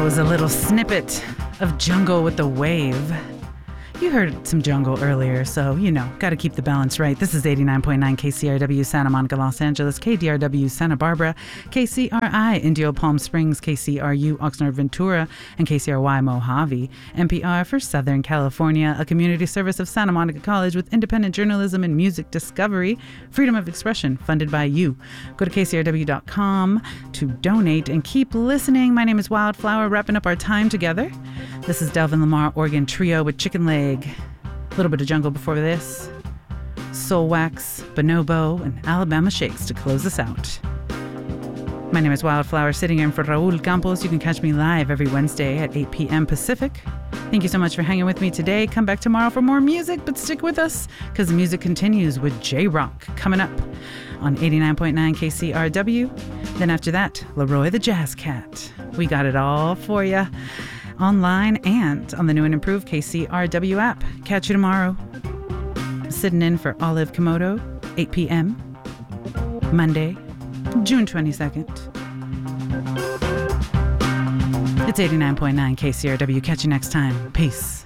was a little snippet of Jungle with the Wave. You heard some jungle earlier, so, got to keep the balance right. This is 89.9 KCRW Santa Monica, Los Angeles, KDRW Santa Barbara, KCRI Indio Palm Springs, KCRU Oxnard Ventura, and KCRY Mojave. NPR for Southern California, a community service of Santa Monica College with independent journalism and music discovery, freedom of expression, funded by you. Go to kcrw.com to donate and keep listening. My name is Wildflower, wrapping up our time together. This is Delvin Lamar Organ Trio with Chicken Leg. A little bit of jungle before this. Soul Wax, Bonobo, and Alabama Shakes to close us out. My name is Wildflower, sitting in for Raul Campos. You can catch me live every Wednesday at 8 p.m. Pacific. Thank you so much for hanging with me today. Come back tomorrow for more music, but stick with us because the music continues with J-Rock coming up on 89.9 KCRW. Then after that, Leroy the Jazz Cat. We got it all for you. Online and on the new and improved KCRW app. Catch you tomorrow. Sitting in for Olive Komodo, 8 p.m. Monday, June 22nd. It's 89.9 KCRW. Catch you next time. Peace.